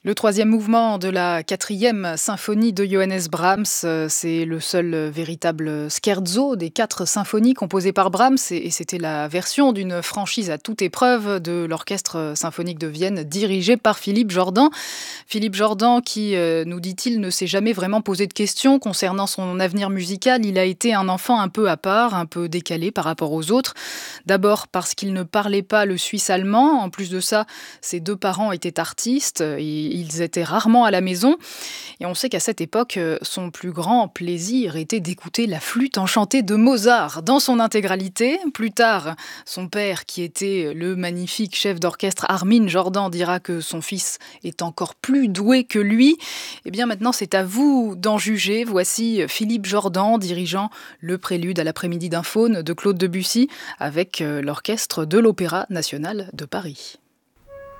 Le troisième mouvement de la quatrième symphonie de Johannes Brahms, c'est le seul véritable scherzo des 4 symphonies composées par Brahms et c'était la version d'une franchise à toute épreuve de l'Orchestre symphonique de Vienne dirigé par Philippe Jordan. Philippe Jordan qui, nous dit-il, ne s'est jamais vraiment posé de questions concernant son avenir musical. Il a été un enfant un peu à part, un peu décalé par rapport aux autres. D'abord parce qu'il ne parlait pas le suisse-allemand. En plus de ça, ses 2 parents étaient artistes. Ils étaient rarement à la maison et on sait qu'à cette époque, son plus grand plaisir était d'écouter la flûte enchantée de Mozart dans son intégralité. Plus tard, son père, qui était le magnifique chef d'orchestre Armin Jordan, dira que son fils est encore plus doué que lui. Eh bien maintenant, c'est à vous d'en juger. Voici Philippe Jordan dirigeant le prélude à l'après-midi d'un faune de Claude Debussy avec l'orchestre de l'Opéra national de Paris.